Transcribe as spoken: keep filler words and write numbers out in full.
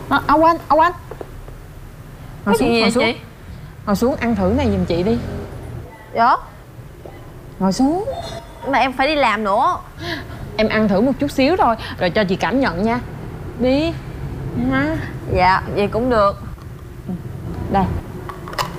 à, Âu Anh, Âu Anh ngồi Cái xuống, gì ngồi vậy xuống chị? ngồi xuống ăn thử này giùm chị đi. Dạ. Ngồi xuống. Mà em phải đi làm nữa. Em ăn thử một chút xíu thôi rồi cho chị cảm nhận nha. Đi ha. Dạ vậy cũng được. Đây